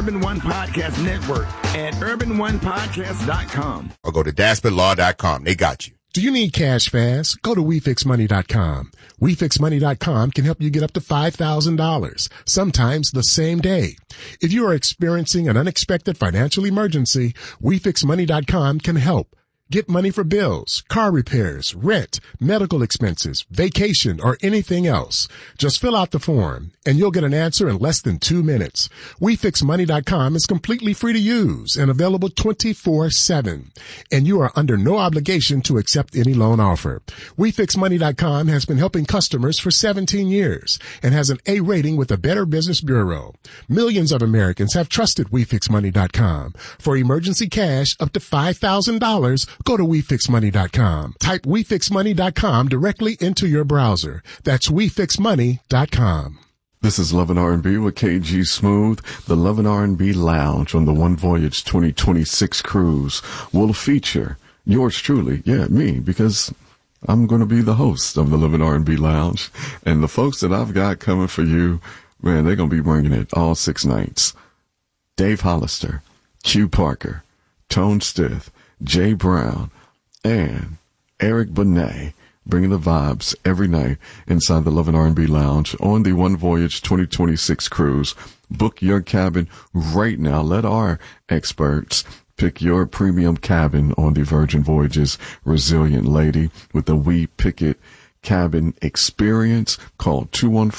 Urban One Podcast Network at urbanonepodcast.com. Or go to DaspetLaw.com. They got you. Do you need cash fast? Go to WeFixMoney.com. WeFixMoney.com can help you get up to $5,000, sometimes the same day. If you are experiencing an unexpected financial emergency, WeFixMoney.com can help. Get money for bills, car repairs, rent, medical expenses, vacation, or anything else. Just fill out the form, and you'll get an answer in less than 2 minutes. WeFixMoney.com is completely free to use and available 24/7. And you are under no obligation to accept any loan offer. WeFixMoney.com has been helping customers for 17 years and has an A rating with the Better Business Bureau. Millions of Americans have trusted WeFixMoney.com. For emergency cash up to $5,000, go to WeFixMoney.com. Type WeFixMoney.com directly into your browser. That's WeFixMoney.com. This is Love and R&B with KG Smooth. The Love and R&B Lounge on the One Voyage 2026 cruise will feature yours truly, me, because I'm going to be the host of the Love and R&B Lounge. And the folks that I've got coming for you, man, they're going to be bringing it all 6 nights. Dave Hollister, Q Parker, Tone Stith, Jay Brown, and Eric Benet, bringing the vibes every night inside the Love and R&B Lounge on the One Voyage 2026 cruise. Book your cabin right now. Let our experts pick your premium cabin on the Virgin Voyages Resilient Lady with the We Pick It Cabin Experience. Call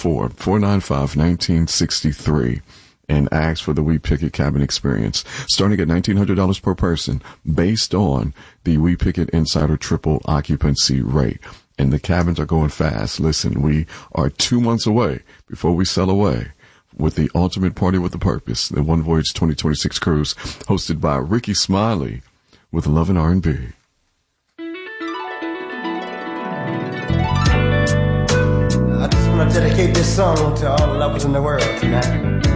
214-495-1963. And ask for the We Pick It Cabin Experience, starting at $1,900 per person, based on the We Pick It Insider Triple Occupancy Rate. And the cabins are going fast. Listen, we are 2 months away before we sail away with the ultimate party with a purpose, the One Voyage 2026 cruise, hosted by Ricky Smiley with Love and R&B. I just want to dedicate this song to all the lovers in the world tonight.